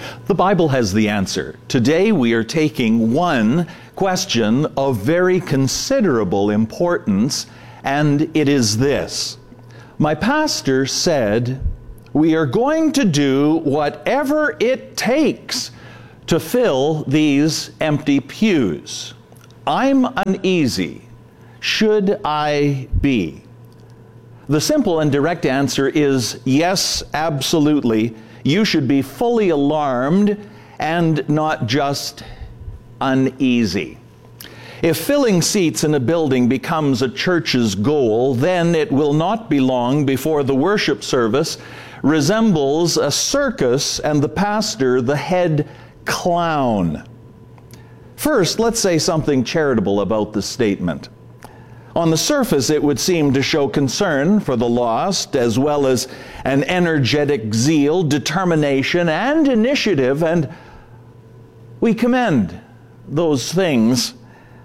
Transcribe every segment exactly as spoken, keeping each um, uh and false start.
The Bible has the answer. Today we are taking one question of very considerable importance, and it is this. My pastor said, we are going to do whatever it takes to fill these empty pews. I'm uneasy. Should I be? The simple and direct answer is yes, absolutely. You should be fully alarmed and not just uneasy. If filling seats in a building becomes a church's goal, then it will not be long before the worship service resembles a circus and the pastor the head clown. First, let's say something charitable about this statement. On the surface, it would seem to show concern for the lost, as well as an energetic zeal, determination, and initiative, and we commend those things.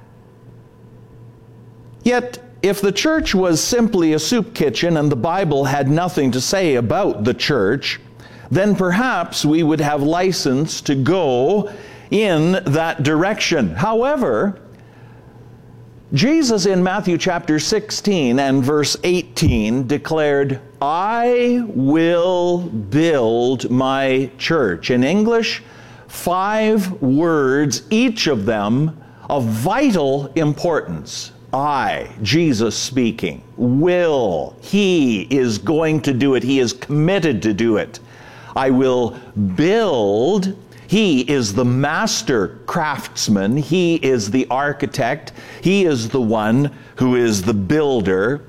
Yet, if the church was simply a soup kitchen and the Bible had nothing to say about the church, then perhaps we would have license to go in that direction. However, Jesus in Matthew chapter sixteen and verse eighteen declared, I will build my church. In English, five words, each of them of vital importance. I, Jesus speaking, will. He is going to do it. He is committed to do it. I will build. He is the master craftsman. He is the architect. He is the one who is the builder.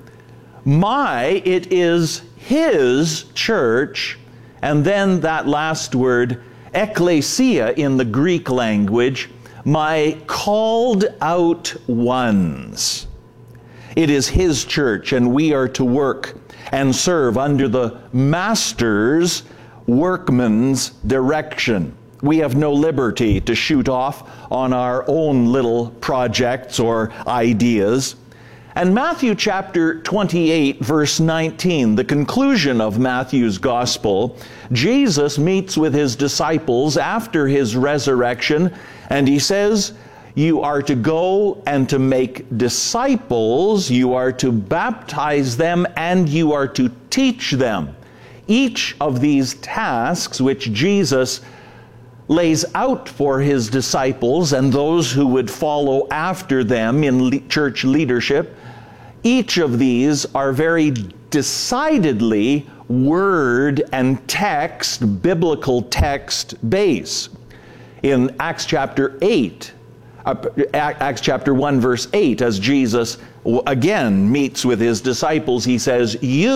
My, it is His church. And then that last word, ekklesia in the Greek language, my called out ones. It is His church, and we are to work and serve under the master's, workman's direction. We have no liberty to shoot off on our own little projects or ideas. And Matthew chapter twenty-eight, verse nineteen, the conclusion of Matthew's gospel, Jesus meets with His disciples after His resurrection, and He says, you are to go and to make disciples, you are to baptize them, and you are to teach them. Each of these tasks which Jesus lays out for His disciples and those who would follow after them in le- church leadership, each of these are very decidedly word and text, biblical text based. In Acts chapter eight, uh, Acts chapter one verse eight, as Jesus again meets with His disciples, He says,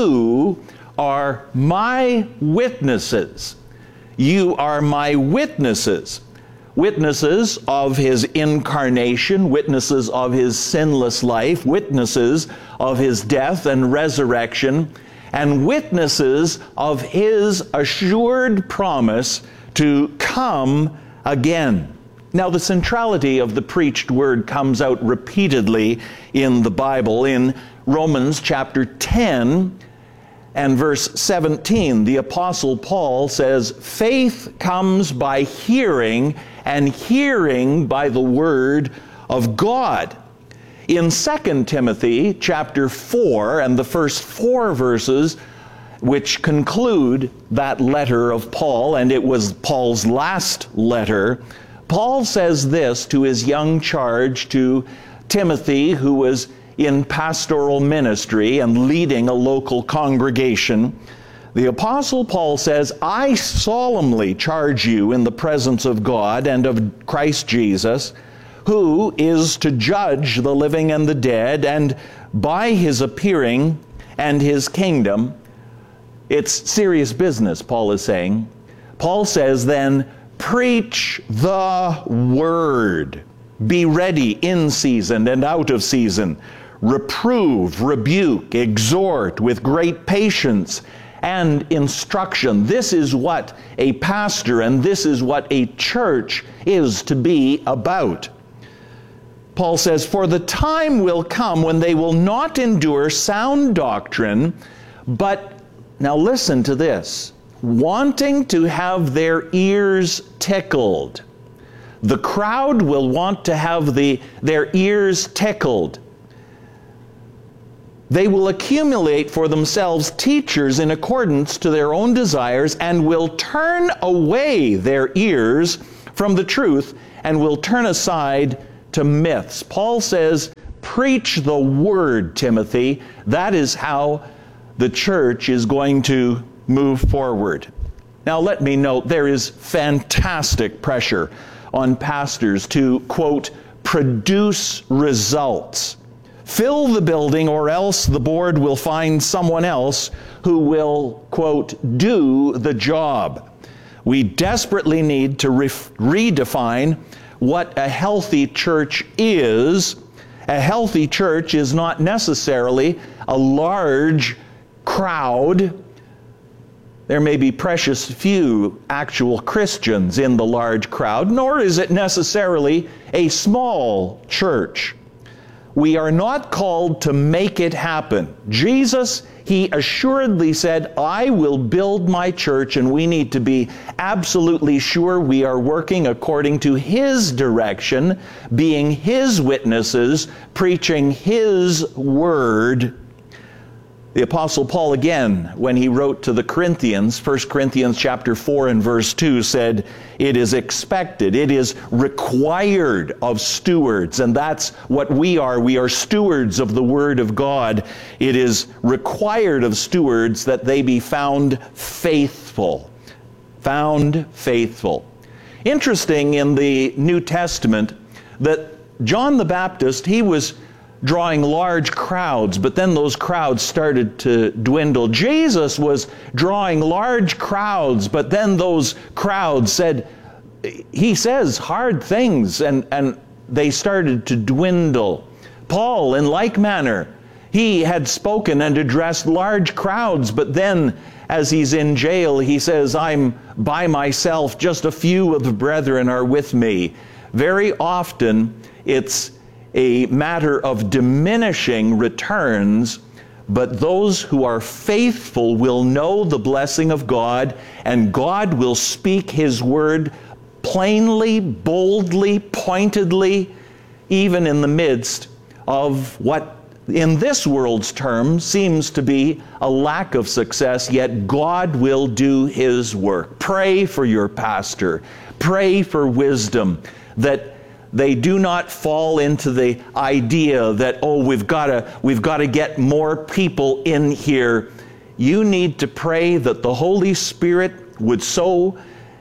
you are my witnesses. You are my witnesses. Witnesses of His incarnation, witnesses of His sinless life, witnesses of His death and resurrection, and witnesses of His assured promise to come again. Now, the centrality of the preached word comes out repeatedly in the Bible. In Romans chapter ten, and verse seventeen, the Apostle Paul says, faith comes by hearing, and hearing by the word of God. In Second Timothy chapter four, and the first four verses, which conclude that letter of Paul, and it was Paul's last letter, Paul says this to his young charge to Timothy, who was in pastoral ministry and leading a local congregation. The Apostle Paul says, I solemnly charge you in the presence of God and of Christ Jesus, who is to judge the living and the dead, and by His appearing and His kingdom. It's serious business, Paul is saying. Paul says then, preach the word. Be ready in season and out of season. Reprove, rebuke, exhort with great patience and instruction. This is what a pastor and this is what a church is to be about. Paul says, for the time will come when they will not endure sound doctrine, but, now listen to this, wanting to have their ears tickled. The crowd will want to have the, their ears tickled. They will accumulate for themselves teachers in accordance to their own desires and will turn away their ears from the truth and will turn aside to myths. Paul says, preach the word, Timothy. That is how the church is going to move forward. Now let me note, there is fantastic pressure on pastors to, quote, produce results. Fill the building, or else the board will find someone else who will, quote, do the job. We desperately need to re- redefine what a healthy church is. A healthy church is not necessarily a large crowd. There may be precious few actual Christians in the large crowd, nor is it necessarily a small church. We are not called to make it happen. Jesus, he assuredly said, I will build my church, and we need to be absolutely sure we are working according to his direction, being his witnesses, preaching his word. The Apostle Paul again, when he wrote to the Corinthians, First Corinthians chapter four and verse two, said, it is expected, it is required of stewards, and that's what we are. We are stewards of the Word of God. It is required of stewards that they be found faithful. Found faithful. Interesting in the New Testament that John the Baptist, he was drawing large crowds, but then those crowds started to dwindle. Jesus was drawing large crowds, but then those crowds said, he says hard things, and, and they started to dwindle. Paul, in like manner, he had spoken and addressed large crowds, but then as he's in jail, he says, I'm by myself, just a few of the brethren are with me. Very often, it's a matter of diminishing returns, but those who are faithful will know the blessing of God, and God will speak his word plainly, boldly, pointedly, even in the midst of what in this world's terms seems to be a lack of success, yet God will do his work. Pray for your pastor. Pray for wisdom, that they do not fall into the idea that, oh, we've got to we've got to get more people in here. You need to pray that the Holy Spirit would so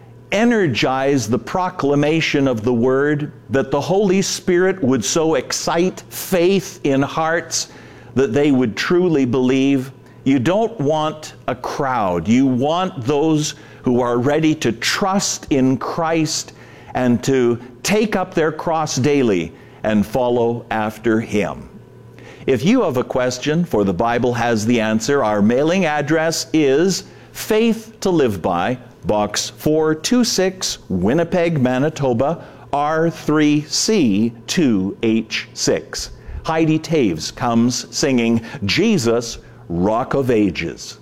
energize the proclamation of the Word, that the Holy Spirit would so excite faith in hearts that they would truly believe. You don't want a crowd. You want those who are ready to trust in Christ and to take up their cross daily and follow after him. If you have a question, for the Bible has the answer, our mailing address is Faith to Live By, Box four two six, Winnipeg, Manitoba, R three C two H six. Heidi Taves comes singing, Jesus, Rock of Ages.